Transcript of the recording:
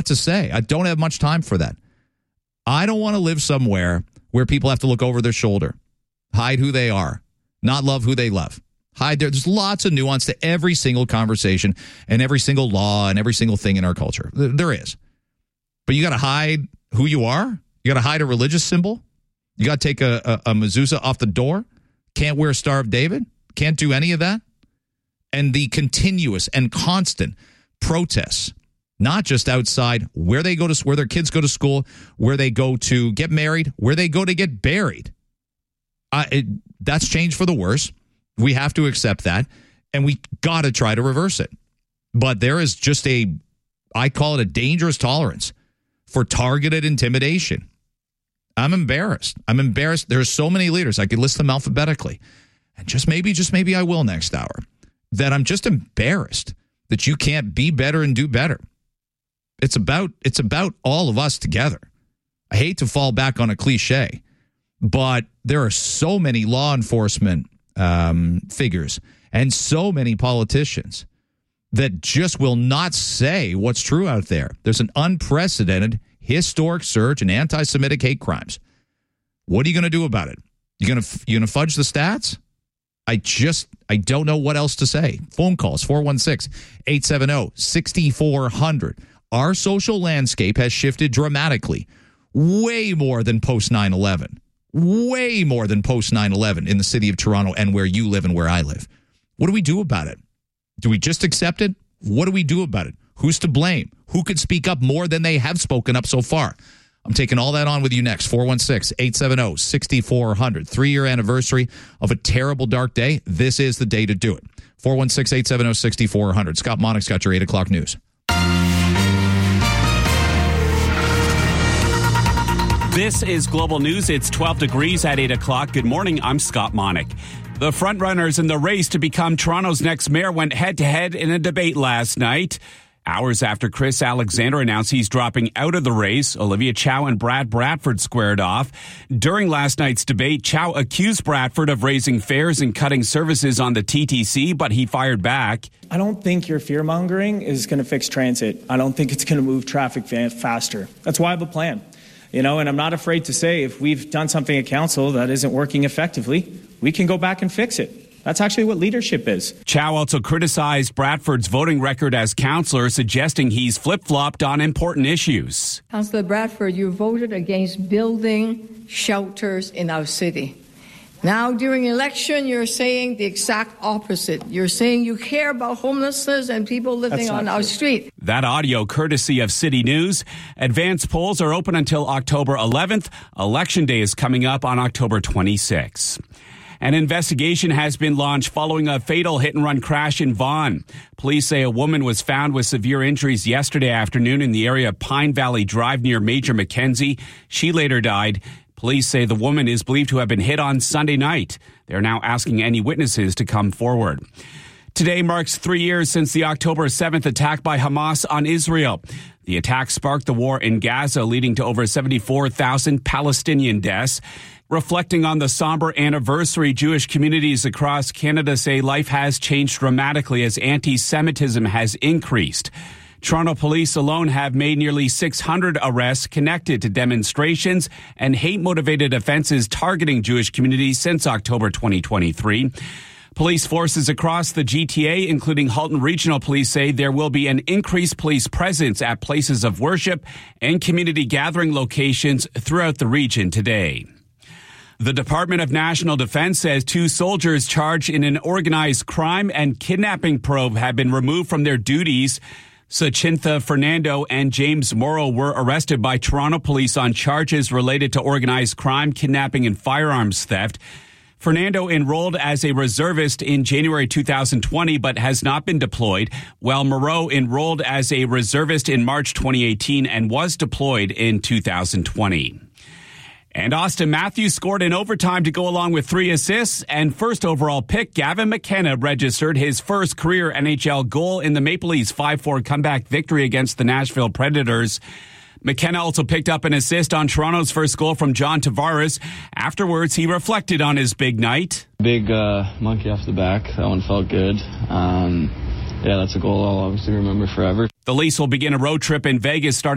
to say. I don't have much time for that. I don't want to live somewhere where people have to look over their shoulder, hide who they are, not love who they love. There's lots of nuance to every single conversation and every single law and every single thing in our culture. There is. But you got to hide who you are. You got to hide a religious symbol. You got to take a mezuzah off the door. Can't wear a Star of David. Can't do any of that. And the continuous and constant protests, not just outside, where they go to, where their kids go to school, where they go to get married, where they go to get buried. That's changed for the worse. We have to accept that, and we got to try to reverse it. But there is just I call it a dangerous tolerance for targeted intimidation. I'm embarrassed. There are so many leaders. I could list them alphabetically. And just maybe I will next hour. That I'm just embarrassed that you can't be better and do better. It's about all of us together. I hate to fall back on a cliche, but there are so many law enforcement figures and so many politicians that just will not say what's true out there. There's an unprecedented historic surge in anti-Semitic hate crimes. What are you going to do about it? You going to fudge the stats? I don't know what else to say. Phone calls, 416-870-6400. Our social landscape has shifted dramatically, way more than post 9/11. Way more than post 9/11 in the city of Toronto and where you live and where I live. What do we do about it? Do we just accept it? What do we do about it? Who's to blame? Who could speak up more than they have spoken up so far? I'm taking all that on with you next. 416-870-6400. 3-year anniversary of a terrible dark day. This is the day to do it. 416-870-6400. Scott Monick's got your 8 o'clock news. This is Global News. It's 12 degrees at 8 o'clock. Good morning. I'm Scott Monick. The frontrunners in the race to become Toronto's next mayor went head-to-head in a debate last night. Hours after Chris Alexander announced he's dropping out of the race, Olivia Chow and Brad Bradford squared off. During last night's debate, Chow accused Bradford of raising fares and cutting services on the TTC, but he fired back. I don't think your fear-mongering is going to fix transit. I don't think it's going to move traffic faster. That's why I have a plan. And I'm not afraid to say if we've done something at council that isn't working effectively, we can go back and fix it. That's actually what leadership is. Chow also criticized Bradford's voting record as councillor, suggesting he's flip-flopped on important issues. Councillor Bradford, you voted against building shelters in our city. Now, during election, you're saying the exact opposite. You're saying you care about homelessness and people living on our street. That audio courtesy of City News. Advance polls are open until October 11th. Election Day is coming up on October 26th. An investigation has been launched following a fatal hit-and-run crash in Vaughan. Police say a woman was found with severe injuries yesterday afternoon in the area of Pine Valley Drive near Major Mackenzie. She later died. Police say the woman is believed to have been hit on Sunday night. They're now asking any witnesses to come forward. Today marks 3 years since the October 7th attack by Hamas on Israel. The attack sparked the war in Gaza, leading to over 74,000 Palestinian deaths. Reflecting on the somber anniversary, Jewish communities across Canada say life has changed dramatically as anti-Semitism has increased. Toronto police alone have made nearly 600 arrests connected to demonstrations and hate-motivated offenses targeting Jewish communities since October 2023. Police forces across the GTA, including Halton Regional Police, say there will be an increased police presence at places of worship and community gathering locations throughout the region today. The Department of National Defense says 2 soldiers charged in an organized crime and kidnapping probe have been removed from their duties. Sachintha Fernando and James Morrow were arrested by Toronto police on charges related to organized crime, kidnapping, and firearms theft. Fernando enrolled as a reservist in January 2020 but has not been deployed, while Moreau enrolled as a reservist in March 2018 and was deployed in 2020. And Austin Matthews scored in overtime to go along with 3 assists, and first overall pick Gavin McKenna registered his first career NHL goal in the Maple Leafs' 5-4 comeback victory against the Nashville Predators. McKenna also picked up an assist on Toronto's first goal from John Tavares. Afterwards, he reflected on his big night. Big monkey off the back. That one felt good. Yeah, that's a goal I'll obviously remember forever. The Leafs will begin a road trip in Vegas starting